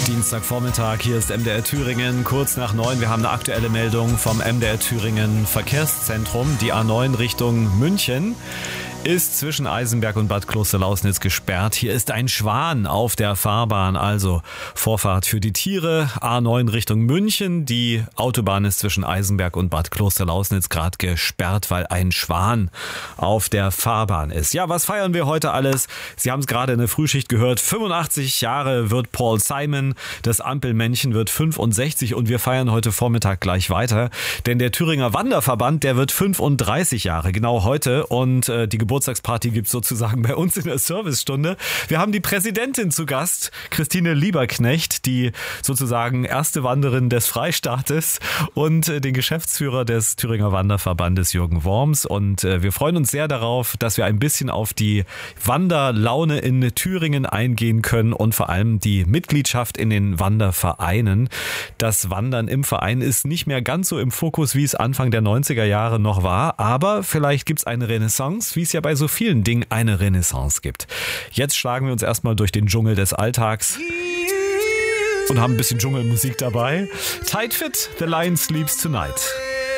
Dienstagvormittag, hier ist MDR Thüringen, kurz nach 9. Wir haben eine aktuelle Meldung vom MDR Thüringen Verkehrszentrum. Die A9 Richtung München ist zwischen Eisenberg und Bad Klosterlausnitz gesperrt. Hier ist ein Schwan auf der Fahrbahn, also Vorfahrt für die Tiere. A9 Richtung München. Die Autobahn ist zwischen Eisenberg und Bad Klosterlausnitz gerade gesperrt, weil ein Schwan auf der Fahrbahn ist. Ja, was feiern wir heute alles? Sie haben es gerade in der Frühschicht gehört. 85 Jahre wird Paul Simon. Das Ampelmännchen wird 65 und wir feiern heute Vormittag gleich weiter. Denn der Thüringer Wanderverband, der wird 35 Jahre, genau heute. Und die Geburtstagsparty gibt's sozusagen bei uns in der Servicestunde. Wir haben die Präsidentin zu Gast, Christine Lieberknecht, die sozusagen erste Wanderin des Freistaates und den Geschäftsführer des Thüringer Wanderverbandes, Jürgen Worms. Und wir freuen uns sehr darauf, dass wir ein bisschen auf die Wanderlaune in Thüringen eingehen können und vor allem die Mitgliedschaft in den Wandervereinen. Das Wandern im Verein ist nicht mehr ganz so im Fokus, wie es Anfang der 90er Jahre noch war, aber vielleicht gibt's eine Renaissance, wie es ja bei so vielen Dingen eine Renaissance gibt. Jetzt schlagen wir uns erstmal durch den Dschungel des Alltags und haben ein bisschen Dschungelmusik dabei. Tight Fit, The Lion Sleeps Tonight.